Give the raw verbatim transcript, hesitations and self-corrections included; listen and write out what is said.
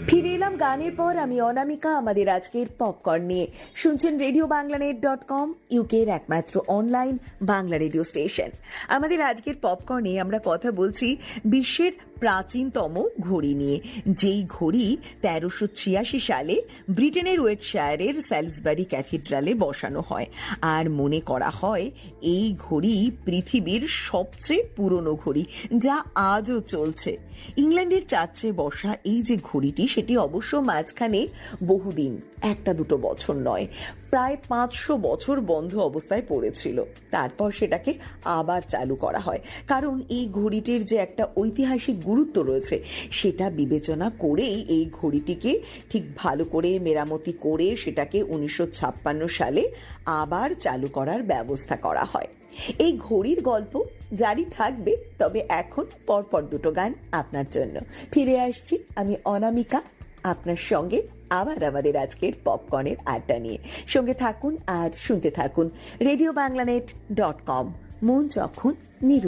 ফিরে এলাম গানের পর। আমি অনামিকা, আমাদের আজকের পপকর্ন নিয়ে। শুনছেন রেডিও বাংলানেট ডট কম, ইউকের একমাত্র অনলাইন বাংলা রেডিও স্টেশন। আমাদের আজকের পপকর্নে আমরা কথা বলছি বিশ্বের প্রাচীনতম ঘড়ি নিয়ে, যেই ঘড়ি তেরোশো ছিয়াশি সালে ব্রিটেনের ওয়েটশায়ারের স্যালিসবারি ক্যাথিড্রালে বসানো হয়। আর মনে করা হয় এই ঘড়ি পৃথিবীর সবচেয়ে পুরনো ঘড়ি, যা আজও চলছে। ইংল্যান্ডের চার্চে বসা এই যে ঘড়িটি, সেটি অবশ্য মাঝখানে বহুদিন, একটা দুটো বছর নয়, প্রায় পাঁচশো বছর বন্ধ অবস্থায় পড়েছিল। তারপর সেটাকে আবার চালু করা হয়, কারণ এই ঘড়িটির যে একটা ঐতিহাসিক গুরুত্ব রয়েছে সেটা বিবেচনা করেই এই ঘড়িটিকে ঠিক ভালো করে মেরামতি করে সেটাকে উনিশশো ছাপ্পান্ন সালে আবার চালু করার ব্যবস্থা করা হয়। এই ঘড়ির গল্প জারি থাকবে, তবে এখন পরপর দুটো গান আপনার জন্য। ফিরে আসছি আমি অনামিকা আপনার সঙ্গে আবার আমাদের আজকের পপকর্নের আড্ডা নিয়ে। সঙ্গে থাকুন আর শুনতে থাকুন রেডিও বাংলানেট ডট কম। মন যখন